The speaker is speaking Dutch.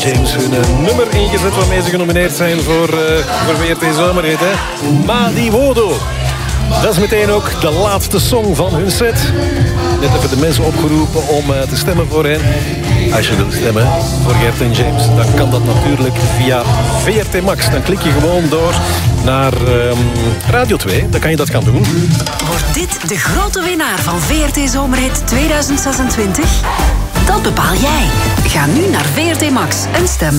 James hun nummer ingezet waarmee ze genomineerd zijn voor VRT Zomerhit. Madiwodo. Dat is meteen ook de laatste song van hun set. Net hebben de mensen opgeroepen om te stemmen voor hen. Als je wilt stemmen voor Gert en James, dan kan dat natuurlijk via VRT Max. Dan klik je gewoon door naar Radio 2. Dan kan je dat gaan doen. Wordt dit de grote winnaar van VRT Zomerhit 2026? Dat bepaal jij. Ga nu naar VRT Max en stem.